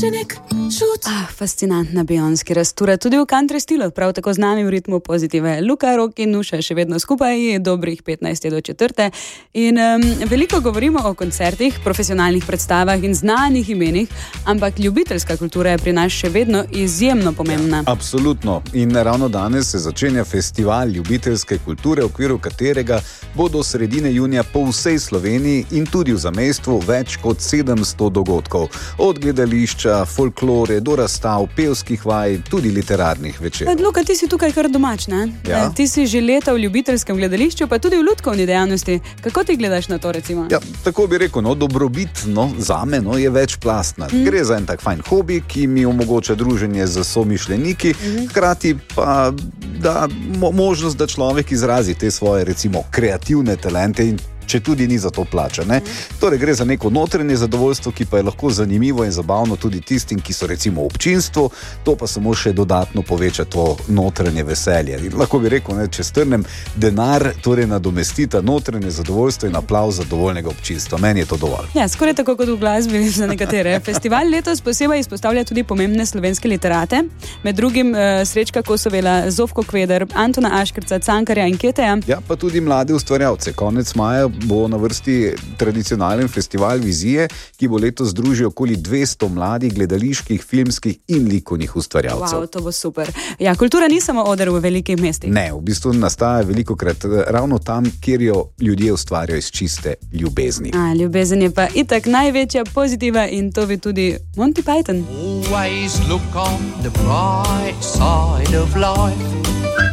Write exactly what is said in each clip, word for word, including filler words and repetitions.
še nek čut. Ah, fascinantna Beyoncé rastura tudi v country stilu, prav tako z nami v ritmu pozitive. Luka, Rok in Nuša še vedno skupaj, dobrih petnajst do četrte. In um, veliko govorimo o koncertih, profesionalnih predstavah in znanih imenih, ampak ljubiteljska kultura je pri nas še vedno izjemno pomembna. Ja, absolutno. In ravno danes se začenja festival ljubiteljske kulture, v okviru katerega bo do sredine junija po vsej Sloveniji in tudi v zamejstvu več kot sedemsto dogodkov. Od gledališča, folklore, do razstav, pevskih vaj, tudi literarnih večerov. Luka, ti si tukaj kar domač, ne? Ja. Ti si že leta v ljubiteljskem gledališču, pa tudi v lutkovni dejavnosti. Kako ti gledaš na to, recimo? Ja, tako bi rekel, no, dobrobit, no, zame, no, je večplastna. Mm. Gre za en tak fajn hobi, ki mi omogoča druženje z somišljeniki, mm. hkrati pa da mo- možnost, da človek izrazi te svoje, recimo, kreativne talente in če tudi ni za to plača. Ne? Torej gre za neko notranje zadovoljstvo, ki pa je lahko zanimivo in zabavno tudi tistim, ki so recimo v občinstvu, to pa samo še dodatno poveča to notranje veselje. In lahko bi rekel, ne, če strnem, denar torej nadomestita notranje zadovoljstvo in aplavz zadovoljnega občinstva. Meni je to dovolj. Ja, skoraj tako kot v glasbi za nekatere. Festival letos posebej izpostavlja tudi pomembne slovenske literate, med drugim uh, Srečka Kosovela, Zofko Kveder, Antona Aškrca, Cankarja in Keteja. Ja, pa tudi mlade ustvarjalce. Konec maja bo na vrsti tradicionalen festival Vizije, ki bo letos združil okoli dvesto mladih gledaliških, filmskih in likovnih ustvarjalcev. Wow, to bo super. Ja, kultura ni samo oder v velikih mestih. Ne, v bistvu nastaja velikokrat ravno tam, kjer jo ljudje ustvarjajo iz čiste ljubezni. A, ljubezen je pa itak največja pozitiva in to bi tudi Monty Python. Always look on the bright side of life.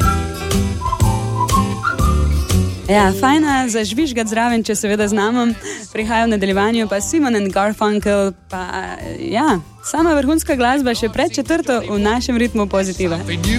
Ja, fajna za žvižgat zraven, če seveda znamo. Prihaja v nadaljevanju pa Simon and Garfunkel, pa ja, sama vrhunska glasba še pred četrto v našem ritmu pozitiva. Something you